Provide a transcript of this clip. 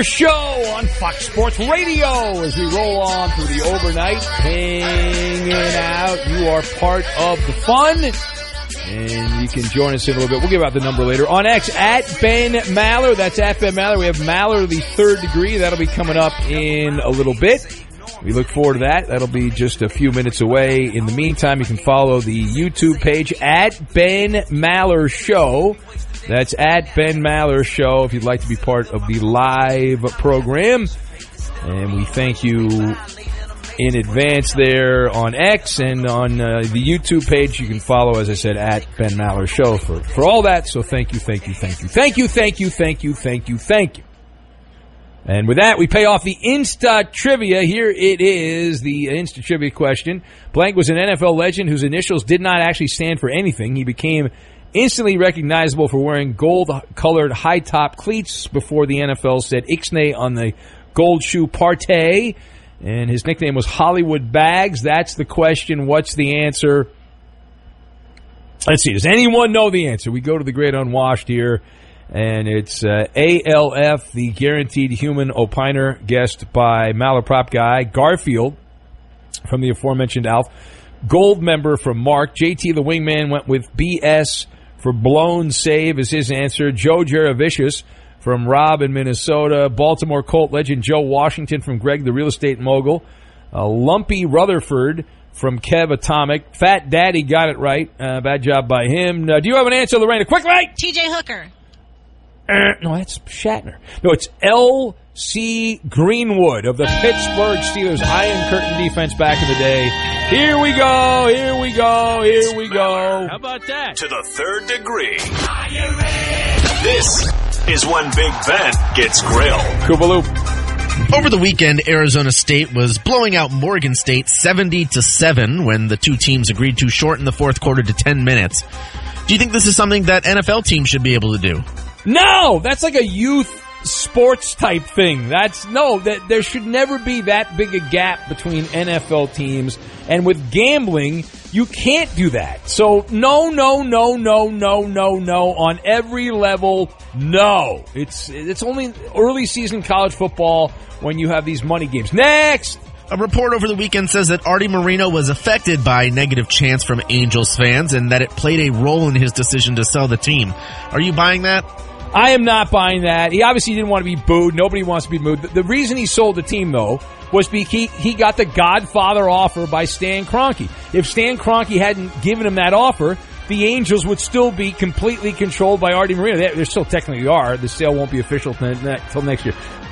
Maller Show on Fox Sports Radio as we roll on through the overnight. Hanging out. You are part of the fun. And you can join us in a little bit. We'll give out the number later. On X, at Ben Maller. That's at Ben Maller. We have Maller the Third Degree. That'll be coming up in a little bit. We look forward to that. That'll be just a few minutes away. In the meantime, you can follow the YouTube page at Ben Maller Show. That's at Ben Maller Show if you'd like to be part of the live program. And we thank you in advance there on X and on the YouTube page. You can follow, as I said, at Ben Maller Show for all that. So thank you. And with that, we pay off the Insta Trivia. Here it is, the Insta Trivia question. Blank was an NFL legend whose initials did not actually stand for anything. He became instantly recognizable for wearing gold-colored high-top cleats before the NFL said Ixnay on the gold shoe partay. And his nickname was Hollywood Bags. That's the question. What's the answer? Let's see. Does anyone know the answer? We go to the Great Unwashed here. And it's ALF, the Guaranteed Human Opiner, guessed by Malaprop Guy. Garfield, from the aforementioned Alf. Gold member from Mark. JT the Wingman went with BS for Blown Save is his answer. Joe Jaravicius from Rob in Minnesota. Baltimore Colt legend Joe Washington from Greg the Real Estate Mogul. Lumpy Rutherford from Kev Atomic. Fat Daddy got it right. Bad job by him. Do you have an answer, Lorena? Quick, right? TJ Hooker. No, that's Shatner. No, it's L.C. Greenwood of the Pittsburgh Steelers Iron Curtain defense back in the day. Here we go. How about that? To the Third Degree. This is when Big Ben gets grilled. Koopaloop. Over the weekend, Arizona State was blowing out Morgan State 70-7 when the two teams agreed to shorten the fourth quarter to 10 minutes. Do you think this is something that NFL teams should be able to do? No, that's like a youth sports type thing. There should never be that big a gap between NFL teams. And with gambling, you can't do that. So no, on every level, no. It's only early season college football when you have these money games. Next! A report over the weekend says that Artie Moreno was affected by negative chants from Angels fans and that it played a role in his decision to sell the team. Are you buying that? I am not buying that. He obviously didn't want to be booed. Nobody wants to be booed. The reason he sold the team, though, was because he got the Godfather offer by Stan Kroenke. If Stan Kroenke hadn't given him that offer, the Angels would still be completely controlled by Artie Moreno. They still technically are. The sale won't be official until next year.